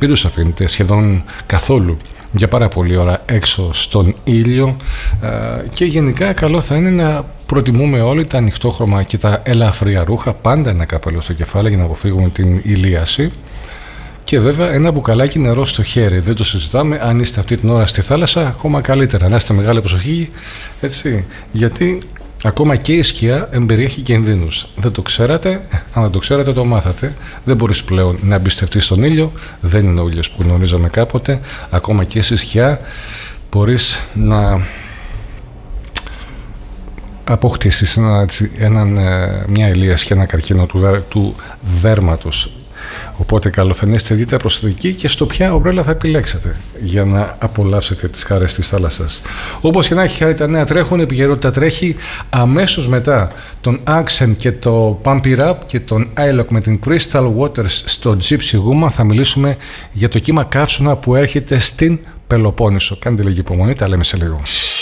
δεν τους αφήνετε σχεδόν καθόλου για πάρα πολλή ώρα έξω στον ήλιο, και γενικά καλό θα είναι να προτιμούμε όλοι τα ανοιχτόχρωμα και τα ελαφριά ρούχα, πάντα ένα καπέλο στο κεφάλι για να αποφύγουμε την ηλίαση, και βέβαια ένα μπουκαλάκι νερό στο χέρι. Δεν το συζητάμε. Αν είστε αυτή την ώρα στη θάλασσα, ακόμα καλύτερα να είστε μεγάλη προσοχή, έτσι, γιατί ακόμα και η σκιά εμπεριέχει κινδύνους. Δεν το ξέρατε, αν το ξέρατε το μάθατε. Δεν μπορείς πλέον να εμπιστευτείς τον ήλιο, δεν είναι ο ήλιος που γνωρίζαμε κάποτε. Ακόμα και στη σκιά μπορείς να αποκτήσεις μια ηλίαση και ένα καρκίνο του δέρματος. Οπότε καλό θα είναι είστε δείτε προσεκτικοί και στο ποια ομπρέλα θα επιλέξετε για να απολαύσετε τις χαρές της θάλασσας. Όπως και να έχει, τα νέα τρέχουν, η επικαιρότητα τρέχει. Αμέσως μετά τον Accent και το Pump It Up και τον iLock με την Crystal Waters στο Gypsy Woman θα μιλήσουμε για το κύμα καύσωνα που έρχεται στην Πελοπόννησο. Κάντε λίγη υπομονή, τα λέμε σε λίγο.